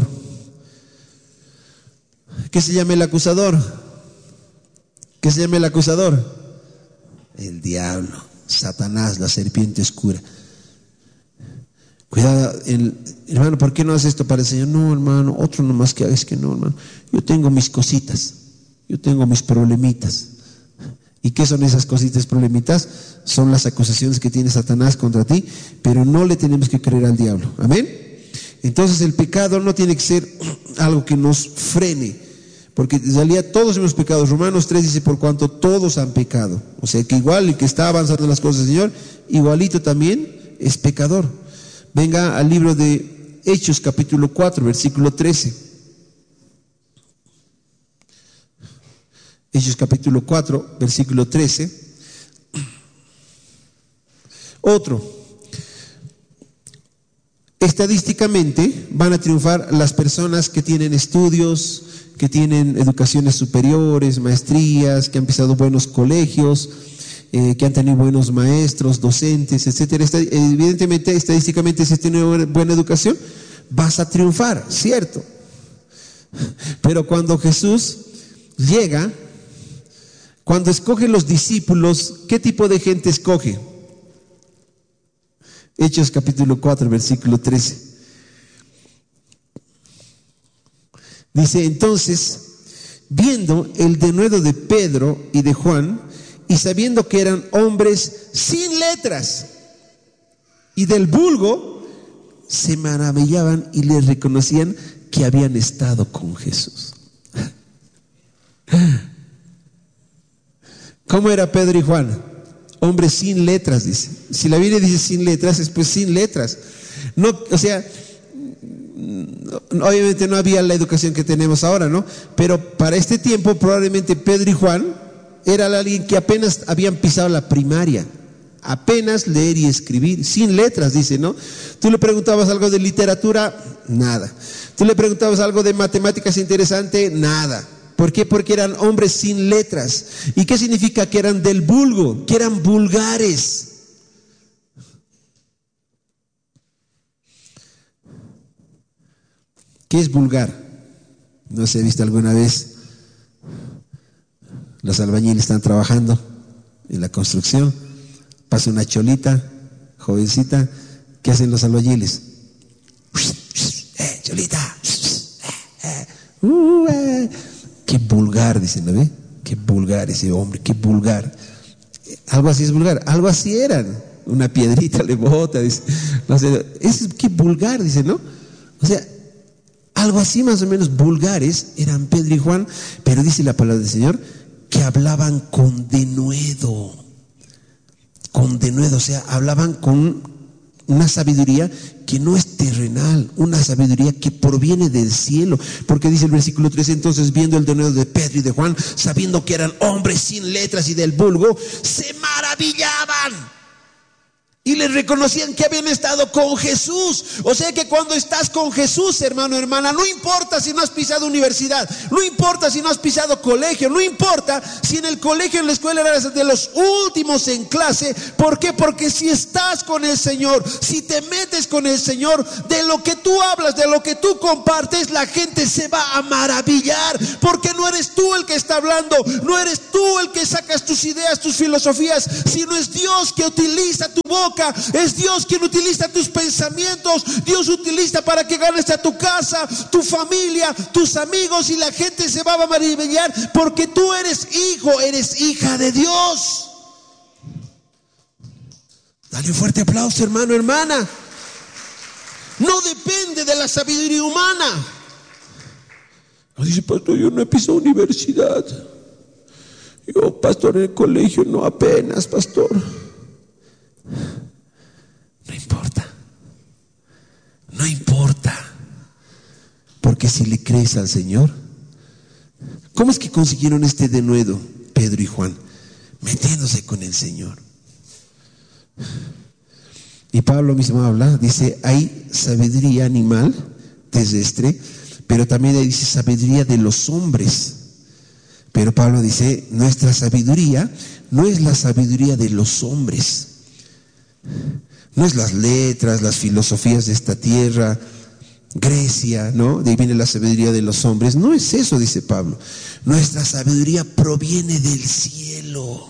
¿Qué se llama el acusador? ¿Qué se llama el acusador? El diablo, Satanás, la serpiente oscura. Cuidado, hermano, ¿por qué no haces esto para el Señor? No, hermano, otro nomás que hagas, que no, hermano. Yo tengo mis cositas, yo tengo mis problemitas. ¿Y qué son esas cositas, problemitas? Son las acusaciones que tiene Satanás contra ti, pero no le tenemos que creer al diablo. ¿Amén? Entonces el pecado no tiene que ser algo que nos frene, porque en realidad todos hemos pecado. Romanos 3 dice, por cuanto todos han pecado. O sea que igual el que está avanzando en las cosas del Señor, igualito también es pecador. Venga al libro de Hechos capítulo 4, versículo 13. Hechos capítulo 4, versículo 13. Otro. Estadísticamente van a triunfar las personas que tienen estudios, que tienen educaciones superiores, maestrías, que han pisado buenos colegios, que han tenido buenos maestros, docentes, etcétera. Evidentemente, estadísticamente, si tienes buena educación, vas a triunfar, ¿cierto? Pero cuando Jesús llega, cuando escoge los discípulos, ¿qué tipo de gente escoge? Hechos capítulo 4, versículo 13. Dice, entonces, viendo el denuedo de Pedro y de Juan, y sabiendo que eran hombres sin letras y del vulgo, se maravillaban y les reconocían que habían estado con Jesús. ¿Cómo era Pedro y Juan? Hombres sin letras, dice. Si la Biblia dice sin letras, es pues sin letras. No, o sea, obviamente no había la educación que tenemos ahora, ¿no? Pero para este tiempo probablemente Pedro y Juan era alguien que apenas habían pisado la primaria, apenas leer y escribir, sin letras, dice, ¿no? Tú le preguntabas algo de literatura, nada. Tú le preguntabas algo de matemáticas interesante, nada. ¿Por qué? Porque eran hombres sin letras. ¿Y qué significa? Que eran del vulgo, que eran vulgares. ¿Qué es vulgar? No sé, ¿he visto alguna vez? Los albañiles están trabajando en la construcción, pasa una cholita, jovencita, ¿qué hacen los albañiles? Cholita, qué vulgar, dicen, ¿no ve? Qué vulgar ese hombre, qué vulgar. Algo así es vulgar, algo así eran, una piedrita le bota, dice, no sé, qué vulgar, dice, ¿no? O sea, algo así más o menos vulgares eran Pedro y Juan, pero dice la palabra del Señor que hablaban con denuedo, o sea, hablaban con una sabiduría que no es terrenal, una sabiduría que proviene del cielo, porque dice el versículo 13, entonces viendo el denuedo de Pedro y de Juan, sabiendo que eran hombres sin letras y del vulgo, se maravillaban Y les reconocían que habían estado con Jesús. O sea que cuando estás con Jesús, hermano, hermana, no importa si no has pisado universidad, no importa si no has pisado colegio, no importa si en el colegio, en la escuela eras de los últimos en clase. ¿Por qué? Porque si estás con el Señor, si te metes con el Señor, de lo que tú hablas, de lo que tú compartes, la gente se va a maravillar. Porque no eres tú el que está hablando, no eres tú el que sacas tus ideas, tus filosofías, sino es Dios que utiliza tu boca. Es Dios quien utiliza tus pensamientos. Dios utiliza para que ganes a tu casa, tu familia, tus amigos, y la gente se va a maravillar porque tú eres hijo, eres hija de Dios. Dale un fuerte aplauso, hermano, hermana. No depende de la sabiduría humana. No dice, pastor, yo no he pisado universidad. Yo, pastor, en el colegio no, apenas, pastor. No importa. No importa. Porque si le crees al Señor. ¿Cómo es que consiguieron este denuedo, Pedro y Juan? Metiéndose con el Señor. Y Pablo mismo habla, dice, hay sabiduría animal, terrestre, pero también dice sabiduría de los hombres. Pero Pablo dice, nuestra sabiduría no es la sabiduría de los hombres. No es las letras, las filosofías de esta tierra, Grecia, ¿no? De ahí viene la sabiduría de los hombres. No es eso, dice Pablo. Nuestra sabiduría proviene del cielo.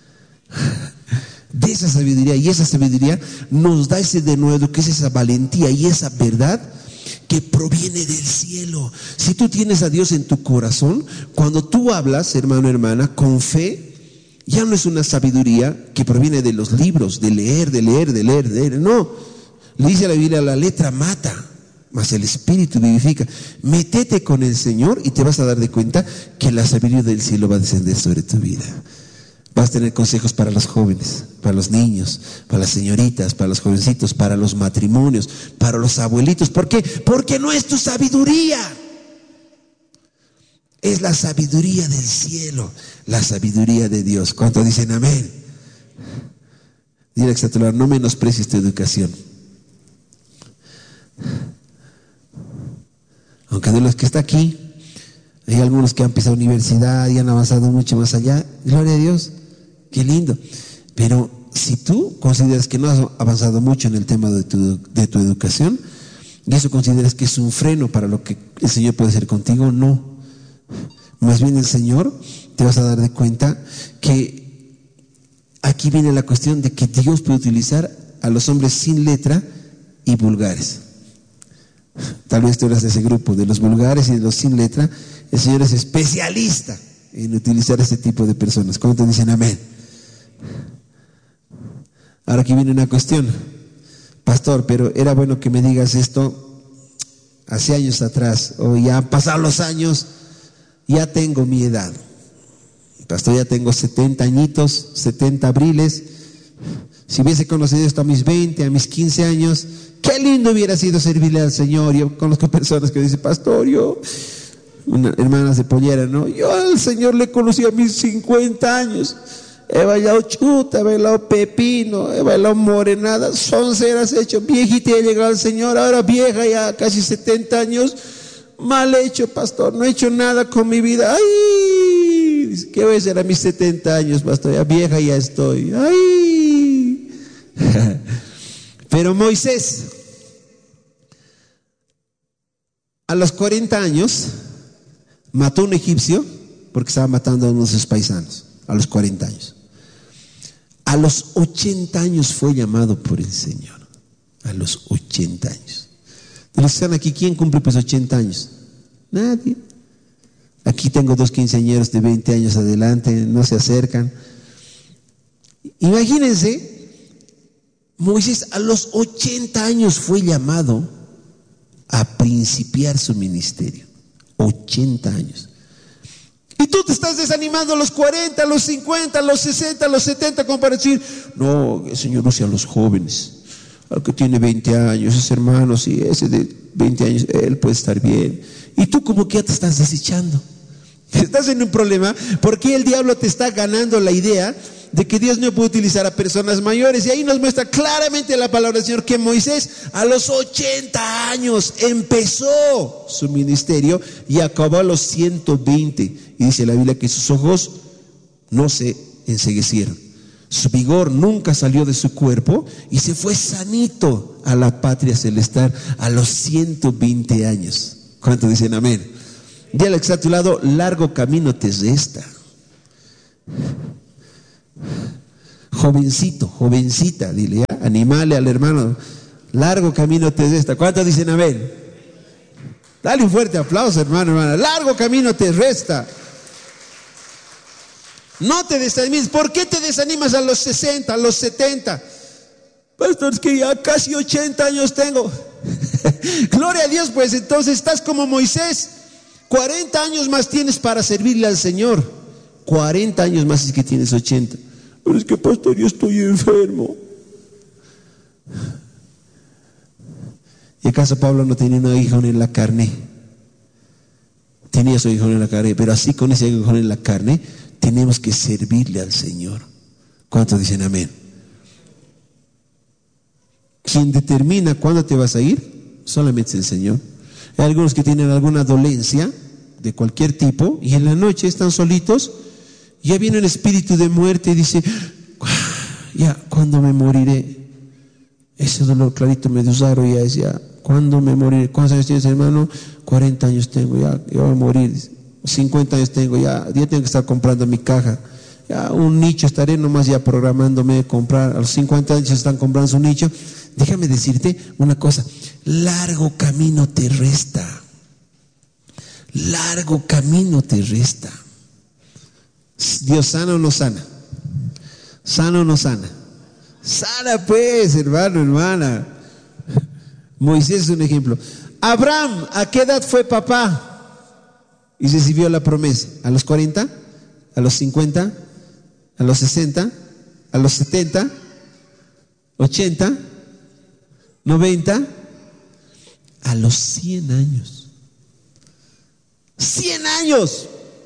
De esa sabiduría, y esa sabiduría nos da ese denuedo, que es esa valentía y esa verdad que proviene del cielo. Si tú tienes a Dios en tu corazón, cuando tú hablas, hermano, hermana, con fe, ya no es una sabiduría que proviene de los libros, de leer. No, le dice la Biblia, la letra mata, mas el espíritu vivifica. Métete con el Señor y te vas a dar de cuenta que la sabiduría del cielo va a descender sobre tu vida. Vas a tener consejos para los jóvenes, para los niños, para las señoritas, para los jovencitos, para los matrimonios, para los abuelitos. ¿Por qué? Porque no es tu sabiduría. Es la sabiduría del cielo, la sabiduría de Dios. ¿Cuántos dicen amén? Dile a tu lado, no menosprecies tu educación. Aunque de los que está aquí, hay algunos que han pisado universidad y han avanzado mucho más allá. Gloria a Dios, qué lindo. Pero si tú consideras que no has avanzado mucho en el tema de tu educación, y eso consideras que es un freno para lo que el Señor puede hacer contigo, no. Más bien el Señor, te vas a dar de cuenta que aquí viene la cuestión de que Dios puede utilizar a los hombres sin letra y vulgares. Tal vez tú eras de ese grupo, de los vulgares y de los sin letra. El Señor es especialista en utilizar ese tipo de personas. ¿Cuántos dicen amén? Ahora aquí viene una cuestión. Pastor, pero era bueno que me digas esto hace años atrás, o ya han pasado los años. Ya tengo mi edad, pastor, ya tengo 70 añitos, 70 abriles. Si hubiese conocido esto a mis 20, a mis 15 años, qué lindo hubiera sido servirle al Señor. Yo conozco personas que dicen, pastor, hermanas de pollera, ¿no? Yo al Señor le conocí a mis 50 años. He bailado chuta, he bailado pepino, he bailado morenada, sonceras hecho, viejita y he llegado al Señor, ahora vieja ya, casi 70 años. Mal hecho, pastor, no he hecho nada con mi vida. ¡Ay! ¿Qué voy a hacer a mis 70 años, pastor? Ya vieja ya estoy. ¡Ay! Pero Moisés, a los 40 años, mató a un egipcio porque estaba matando a uno de sus paisanos. A los 40 años. A los 80 años fue llamado por el Señor. A los 80 años. De los que están aquí, ¿quién cumple pues 80 años? Nadie. Aquí tengo 2 quinceañeros de 20 años adelante, no se acercan. Imagínense, Moisés a los 80 años fue llamado a principiar su ministerio. 80 años. Y tú te estás desanimando a los 40, a los 50, a los 60, a los 70, como para decir, no, el Señor no sea a los jóvenes. Al que tiene 20 años, ese hermano, sí, ese de 20 años, él puede estar bien. Y tú como que ya te estás desechando. Estás en un problema porque el diablo te está ganando la idea de que Dios no puede utilizar a personas mayores. Y ahí nos muestra claramente la palabra del Señor que Moisés a los 80 años empezó su ministerio y acabó a los 120. Y dice la Biblia que sus ojos no se enceguecieron, su vigor nunca salió de su cuerpo y se fue sanito a la patria celestial a los 120 años. ¿Cuántos dicen amén? Dile al que está a tu lado: largo camino te resta. Jovencito, jovencita, dile, ¿ya? Animale al hermano: largo camino te resta. ¿Cuántos dicen amén? Dale un fuerte aplauso, hermano, hermana. Largo camino te resta. No te desanimes. ¿Por qué te desanimas a los 60, a los 70? Pastor, es que ya casi 80 años tengo. Gloria a Dios, pues entonces estás como Moisés. 40 años más tienes para servirle al Señor. 40 años más es que tienes 80. Pero es que, pastor, yo estoy enfermo. ¿Y acaso Pablo no tenía un aguijón en la carne? Tenía su aguijón en la carne, pero así con ese aguijón en la carne tenemos que servirle al Señor. ¿Cuántos dicen amén? ¿Quién determina cuándo te vas a ir? Solamente es el Señor. Hay algunos que tienen alguna dolencia de cualquier tipo y en la noche están solitos. Ya viene un espíritu de muerte y dice: ya, ¿cuándo me moriré? Ese dolor clarito me desaro ya es ya. ¿Cuándo me moriré? ¿Cuántos años tienes, hermano? 40 años tengo, ya voy a morir. 50 años tengo, ya tengo que estar comprando mi caja. Ya un nicho estaré nomás ya programándome de comprar. A los 50 años están comprando su nicho. Déjame decirte una cosa: largo camino te resta. Largo camino te resta. Dios sana o no sana. Sana o no sana. Sana pues, hermano, hermana. Moisés es un ejemplo. Abraham, ¿a qué edad fue papá y recibió la promesa? ¿A los 40? ¿A los 50? ¿A los 60? ¿A los 70? ¿80? ¿90? A los 100 años. 100 años.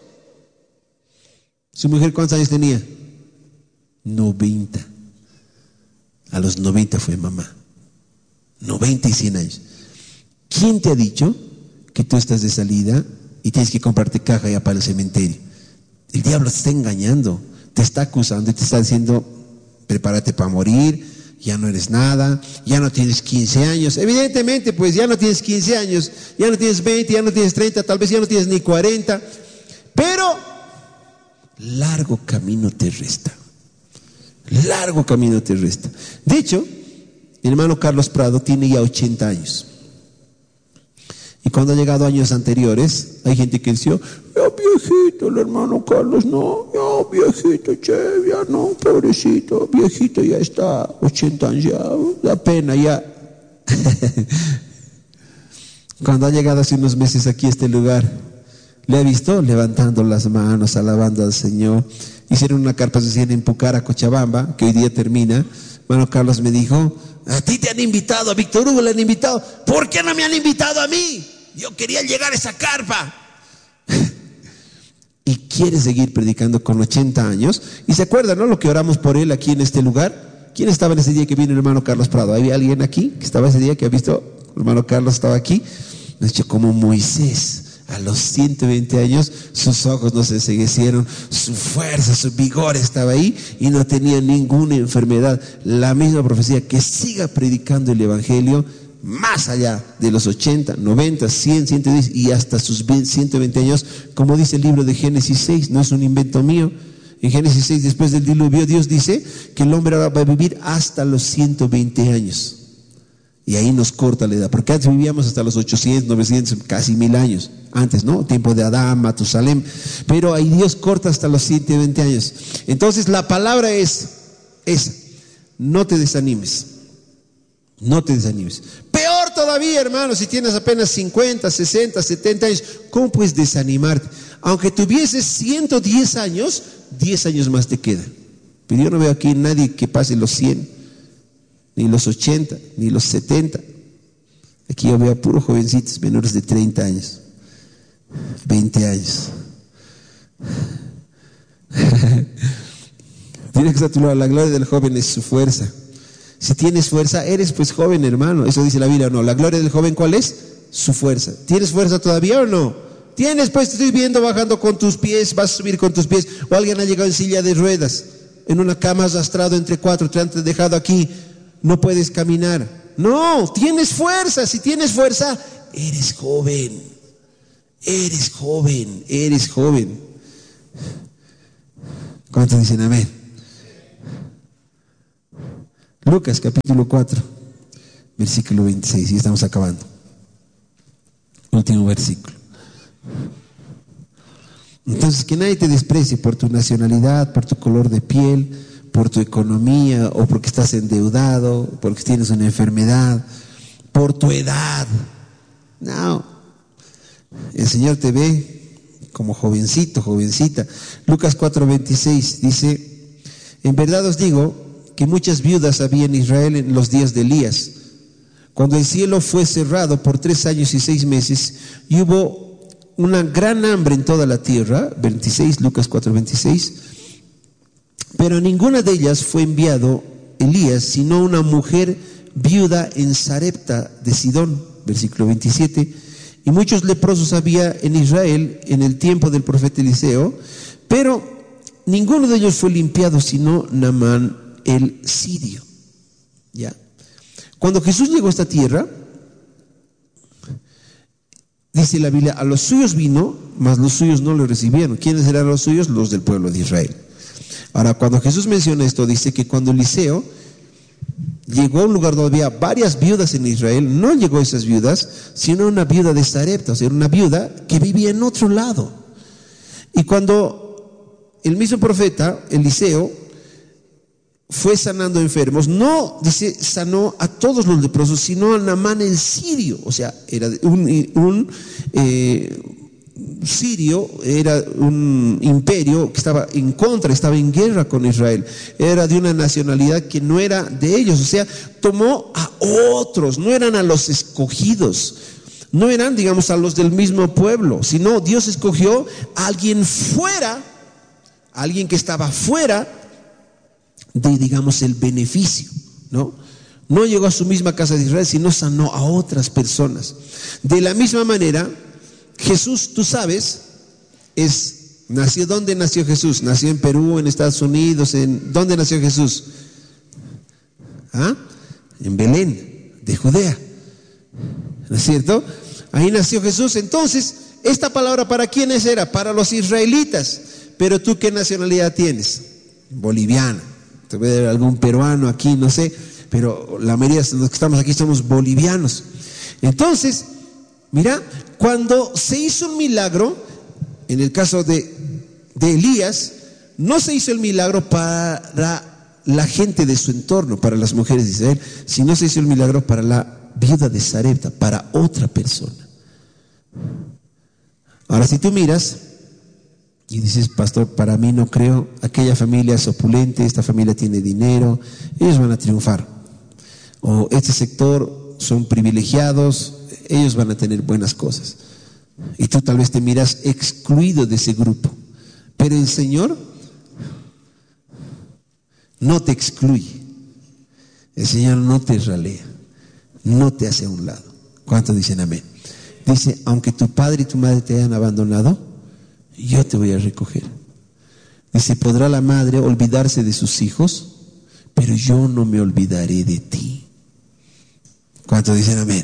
¿Su mujer cuántos años tenía? 90. A los 90 fue mamá. 90 y 100 años. ¿Quién te ha dicho que tú estás de salida y tienes que comprarte caja ya para el cementerio? El diablo te está engañando, te está acusando y te está diciendo: prepárate para morir, ya no eres nada, ya no tienes 15 años. Evidentemente, pues ya no tienes 15 años, ya no tienes 20, ya no tienes 30, tal vez ya no tienes ni 40. Pero largo camino te resta. Largo camino te resta. De hecho, mi hermano Carlos Prado tiene ya 80 años. Y cuando ha llegado años anteriores, hay gente que decía: ya viejito, el hermano Carlos, no, ya viejito, che, ya no, pobrecito, viejito, ya está, 80 años, ya, da pena, ya. Cuando ha llegado hace unos meses aquí a este lugar, le ha visto levantando las manos, alabando al Señor. Hicieron una carpa social en Pucara, Cochabamba, que hoy día termina. Hermano Carlos me dijo: a ti te han invitado, a Víctor Hugo le han invitado, ¿por qué no me han invitado a mí? Yo quería llegar a esa carpa. Y quiere seguir predicando con 80 años. Y se acuerdan, ¿no? Lo que oramos por él aquí en este lugar. ¿Quién estaba en ese día que vino el hermano Carlos Prado? ¿Había alguien aquí que estaba ese día que ha visto? El hermano Carlos estaba aquí. Nos dicho: como Moisés, a los 120 años, sus ojos no se enceguecieron, su fuerza, su vigor estaba ahí y no tenía ninguna enfermedad. La misma profecía: que siga predicando el evangelio más allá de los 80, 90, 100, 110 y hasta sus 120 años, como dice el libro de Génesis 6, no es un invento mío. En Génesis 6, después del diluvio, Dios dice que el hombre ahora va a vivir hasta los 120 años. Y ahí nos corta la edad, porque antes vivíamos hasta los 800, 900, casi 1000 años. Antes, ¿no? Tiempo de Adán, Matusalem. Pero ahí Dios corta hasta los 120 años. Entonces la palabra es esa: no te desanimes. No te desanimes. Peor todavía, hermano, si tienes apenas 50, 60, 70 años, ¿cómo puedes desanimarte? Aunque tuvieses 110 años, 10 años más te quedan. Pero yo no veo aquí nadie que pase los 100, ni los 80, ni los 70. Aquí yo veo a puros jovencitos menores de 30 años, 20 años. Dile que está a tu lado, la gloria del joven es su fuerza. Si tienes fuerza, eres pues joven, hermano. Eso dice la Biblia, ¿o no? La gloria del joven, ¿cuál es? Su fuerza. ¿Tienes fuerza todavía o no? Tienes, pues te estoy viendo bajando con tus pies, vas a subir con tus pies. O alguien ha llegado en silla de ruedas, en una cama arrastrado entre cuatro, te han dejado aquí, no puedes caminar. No, tienes fuerza. Si tienes fuerza, eres joven. Eres joven, eres joven. ¿Cuántos dicen amén? Lucas capítulo 4, versículo 26, y estamos acabando. Último versículo. Entonces, que nadie te desprecie por tu nacionalidad, por tu color de piel, por tu economía, o porque estás endeudado, porque tienes una enfermedad, por tu edad. No, el Señor te ve como jovencito, jovencita. Lucas 4:26 dice: en verdad os digo que muchas viudas había en Israel en los días de Elías, cuando el cielo fue cerrado por 3 años y 6 meses, y hubo una gran hambre en toda la tierra. 26, Lucas 4:26. Pero a ninguna de ellas fue enviado Elías, sino una mujer viuda en Sarepta de Sidón. Versículo 27. Y muchos leprosos había en Israel en el tiempo del profeta Eliseo, pero ninguno de ellos fue limpiado, sino Naamán el sirio. ¿Ya? Cuando Jesús llegó a esta tierra, dice la Biblia, a los suyos vino, mas los suyos no lo recibieron. ¿Quiénes eran los suyos? Los del pueblo de Israel. Ahora, cuando Jesús menciona esto, dice que cuando Eliseo llegó a un lugar donde había varias viudas en Israel, no llegó a esas viudas, sino una viuda de Sarepta, o sea, una viuda que vivía en otro lado. Y cuando el mismo profeta Eliseo fue sanando enfermos, no, dice, sanó a todos los leprosos, sino a Naamán el sirio. O sea, era un sirio, era un imperio que estaba en contra, estaba en guerra con Israel, era de una nacionalidad que no era de ellos. O sea, tomó a otros, no eran a los escogidos, no eran, digamos, a los del mismo pueblo, sino Dios escogió a alguien fuera, a alguien que estaba fuera de, digamos, el beneficio, ¿no? No llegó a su misma casa de Israel, sino sanó a otras personas. De la misma manera, Jesús, tú sabes, nació. ¿Dónde nació Jesús? Nació en Perú, en Estados Unidos. ¿Dónde nació Jesús? En Belén, de Judea, ¿no es cierto? Ahí nació Jesús. Entonces, esta palabra, ¿para quiénes era? Para los israelitas. Pero tú, ¿qué nacionalidad tienes? Boliviana. Te voy a dar algún peruano aquí, no sé, pero la mayoría de los que estamos aquí somos bolivianos. Entonces, mira, cuando se hizo un milagro, en el caso de Elías, no se hizo el milagro para la gente de su entorno, para las mujeres de Israel, sino se hizo el milagro para la viuda de Sarepta, para otra persona. Ahora, si tú miras y dices, pastor, para mí no creo, aquella familia es opulente, esta familia tiene dinero, ellos van a triunfar. O este sector son privilegiados, ellos van a tener buenas cosas. Y tú tal vez te miras excluido de ese grupo. Pero el Señor no te excluye. El Señor no te ralea, no te hace a un lado. ¿Cuántos dicen amén? Dice, aunque tu padre y tu madre te hayan abandonado, yo te voy a recoger. Dice, podrá la madre olvidarse de sus hijos, pero yo no me olvidaré de ti. ¿Cuántos dicen amén?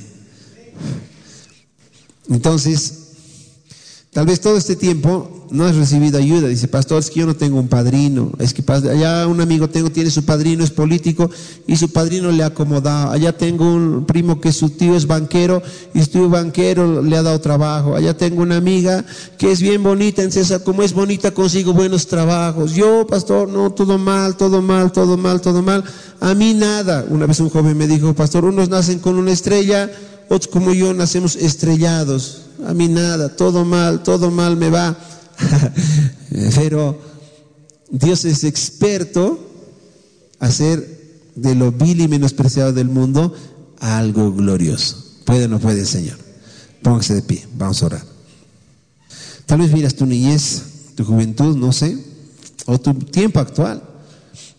Entonces, tal vez todo este tiempo no has recibido ayuda. Dice, pastor, es que yo no tengo un padrino. Es que allá un amigo tiene su padrino, es político, y su padrino le ha acomodado. Allá tengo un primo que su tío es banquero, y su tío banquero le ha dado trabajo. Allá tengo una amiga que es bien bonita, entonces como es bonita consigo buenos trabajos. Yo, pastor, no, todo mal, todo mal, todo mal, todo mal. A mí nada. Una vez un joven me dijo, pastor, unos nacen con una estrella, otros como yo nacemos estrellados. A mí nada, todo mal me va. Pero Dios es experto hacer de lo vil y menospreciado del mundo algo glorioso. ¿Puede o no puede, Señor? Póngase de pie, vamos a orar. Tal vez miras tu niñez, tu juventud, no sé, o tu tiempo actual,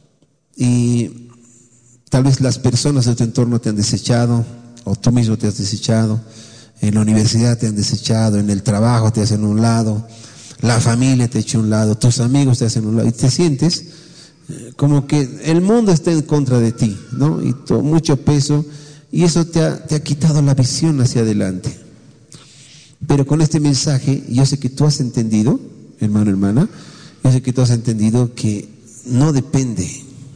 y tal vez las personas de tu entorno te han desechado, o tú mismo te has desechado, en la universidad te han desechado, en el trabajo te hacen a un lado, la familia te echa a un lado, tus amigos te hacen a un lado, y te sientes como que el mundo está en contra de ti, ¿no? Y mucho peso, y eso te ha quitado la visión hacia adelante. Pero con este mensaje, yo sé que tú has entendido, hermano, hermana, yo sé que tú has entendido que no depende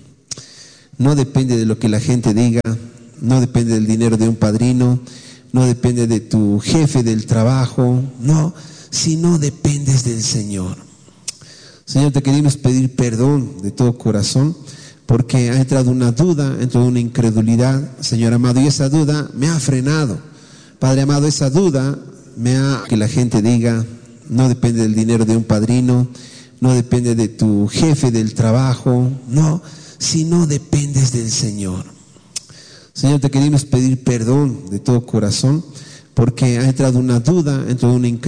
de lo que la gente diga, no depende del dinero de un padrino, no depende de tu jefe del trabajo, no, sino dependes del Señor. Señor, te queremos pedir perdón de todo corazón, porque ha entrado una duda, ha entrado una incredulidad, Señor amado, y esa duda me ha frenado. Padre amado, esa duda que la gente diga, no depende del dinero de un padrino, no depende de tu jefe del trabajo, no, sino dependes del Señor. Señor, te queremos pedir perdón de todo corazón, porque ha entrado una duda, ha entrado una incredulidad.